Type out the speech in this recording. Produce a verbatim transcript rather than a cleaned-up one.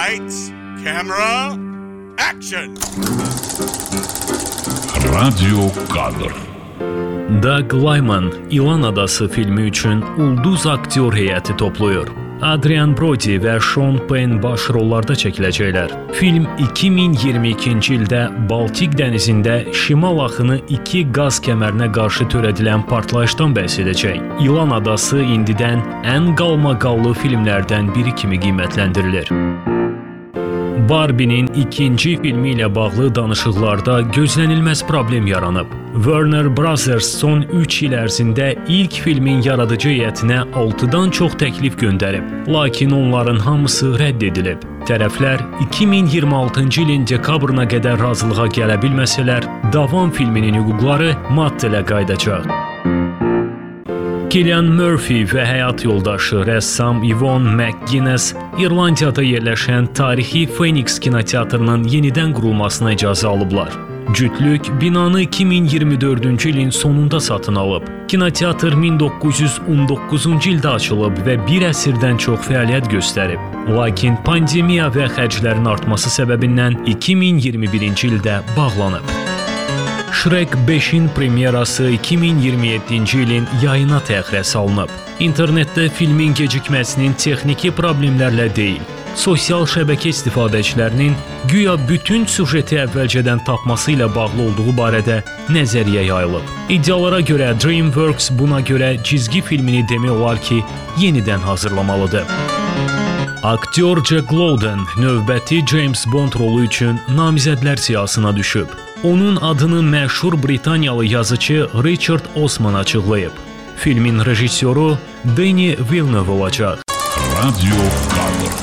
Lights, camera, action! Radio kadr. Doug Liman, İlan Adası filmi üçün ulduz aktyor heyəti toplayır. Adrian Brody və Sean Penn baş rollarda çəkiləcəklər. Film iki min iyirmi ikinci ildə Baltik dənizində şimal axını iki qaz kəmərinə qarşı törədilən partlayışdan bəhs edəcək. İlan Adası indidən ən qalmaqallı filmlərdən biri kimi qiymətləndirilir. Barbie'nin ikinci filmi ilə bağlı danışıqlarda gözlənilməz problem yaranıb. Warner Brothers son üç il ərzində ilk filmin yaradıcı heyətinə altıdan çox təklif göndərib, lakin onların hamısı rədd edilib. Tərəflər iki min iyirmi altıncı ilin dekabrına qədər razılığa gələ bilməsələr, davam filminin hüquqları maddilə qayıdacaq. Cillian Murphy və həyat yoldaşı rəssam Yvonne McGuinness İrlandiyada yerləşən tarixi Phoenix kinoteatrının yenidən qurulmasına icazə alıblar. Cütlük binanı iki min iyirmi dördüncü ilin sonunda satın alıb. Kinoteatr min doqquz yüz on doqquzuncu ildə açılıb və bir əsrdən çox fəaliyyət göstərib. Lakin pandemiya və xərclərin artması səbəbindən iki min iyirmi birinci ildə bağlanıb. Shrek beşin premyerası iki min iyirmi yeddinci ilin yayına təxirə salınıb. İnternetdə filmin gecikməsinin texniki problemlərlə deyil, sosial şəbəkə istifadəçilərinin güya bütün süjeti əvvəlcədən tapması ilə bağlı olduğu barədə nəzəriyyə yayılıb. İddialara görə DreamWorks buna görə cizgi filmini demək olar ki, yenidən hazırlamalıdır. Aktyor Jack Lowden növbəti James Bond rolu üçün namizədlər siyahısına düşüb. Onun adını məşhur Britaniyalı yazıcı Richard Osman açıqlayıb. Filmin rejissoru Denis Villeneuve olacaq. Radio kadr.